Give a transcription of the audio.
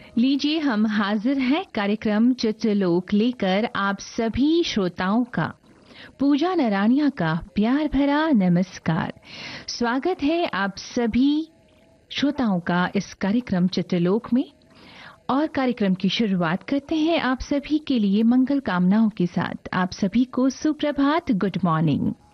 लीजिए हम हाजिर हैं कार्यक्रम चित्रलोक लेकर आप सभी श्रोताओं का पूजा नरानिया का प्यार भरा नमस्कार। स्वागत है आप सभी श्रोताओं का इस कार्यक्रम चित्रलोक में और कार्यक्रम की शुरुआत करते हैं आप सभी के लिए मंगल कामनाओं के साथ। आप सभी को सुप्रभात, गुड मॉर्निंग।